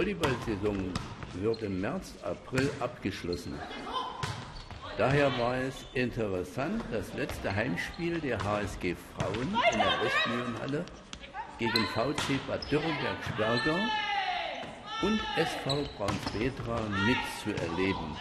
Volleyball-Saison wird im März, April abgeschlossen. Daher war es interessant, das letzte Heimspiel der HSG Frauen in der Westmühlenhalle gegen VC Bad Dürrenberg-Sperger und SV Braunspetra mitzuerleben.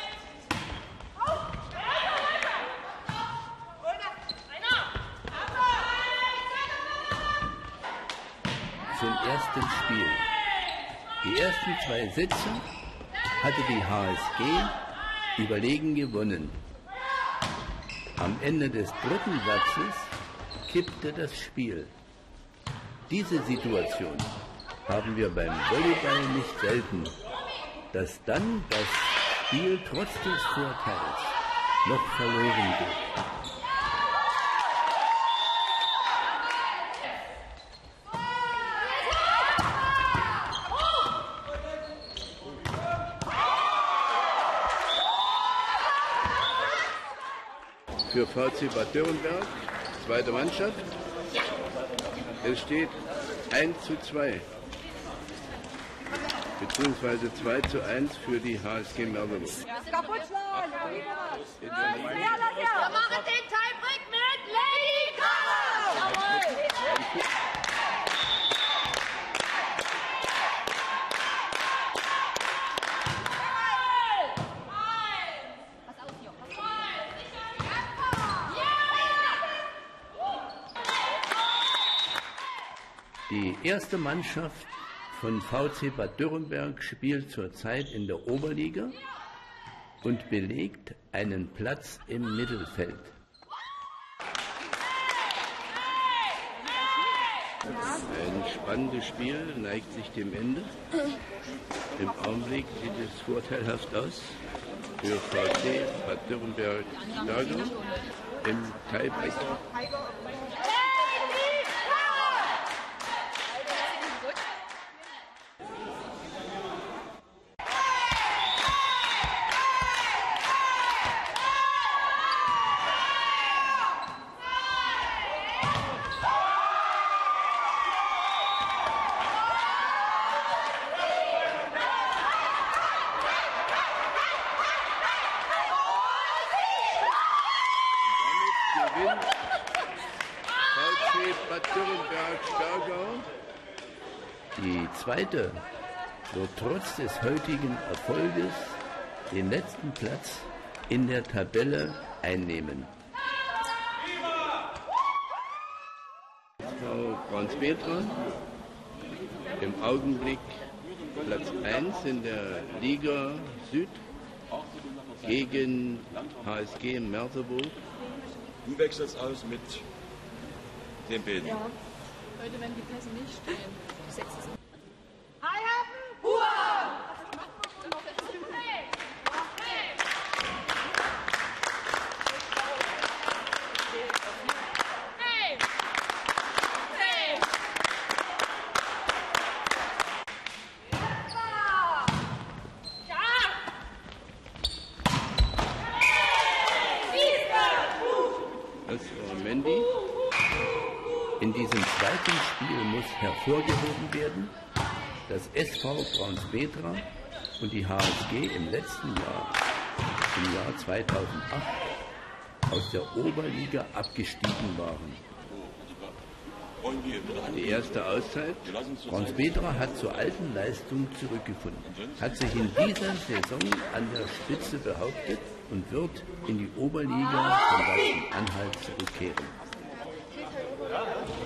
Zum ersten Spiel. Die ersten 2 Sätze hatte die HSG überlegen gewonnen. Am Ende des 3. Satzes kippte das Spiel. Diese Situation haben wir beim Volleyball nicht selten, dass dann das Spiel trotz des Vorteils noch verloren geht. Für VC Bad Dürrenberg, zweite Mannschaft. Es steht 1:2, beziehungsweise 2:1 für die HSG Merseburg. Kaputt schlagen! Wir machen den Tiebreak mit Lady Caro! Jawohl! Die erste Mannschaft von VC Bad Dürrenberg spielt zurzeit in der Oberliga und belegt einen Platz im Mittelfeld. Ein spannendes Spiel neigt sich dem Ende. Im Augenblick sieht es vorteilhaft aus für VC Bad Dürrenberg-Sperger im Tiebreak. VC Bad Dürrenberg-Sperger. Die zweite wird trotz des heutigen Erfolges den letzten Platz in der Tabelle einnehmen. Frau Braunspetra im Augenblick Platz 1 in der Liga Süd gegen HSG Merseburg. Du wechselst aus mit den Bällen. Ja, heute werden die Pässe nicht stehen. Die Sätze sind. Heihafen! Hurra! Das war Mandy. In diesem zweiten Spiel muss hervorgehoben werden, dass SV Braunspetra und die HSG im letzten Jahr, im Jahr 2008, aus der Oberliga abgestiegen waren. Die erste Auszeit. Braunspetra hat zur alten Leistung zurückgefunden, hat sich in dieser Saison an der Spitze behauptet und wird in die Oberliga von Sachsen-Anhalt zurückkehren.